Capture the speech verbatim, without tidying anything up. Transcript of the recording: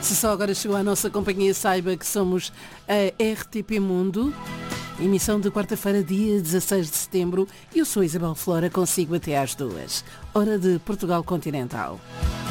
Se só agora chegou à nossa companhia, saiba que somos a R T P Mundo, emissão de quarta-feira, dia dezasseis de setembro. Eu sou Isabel Flora, consigo até às duas, hora de Portugal Continental.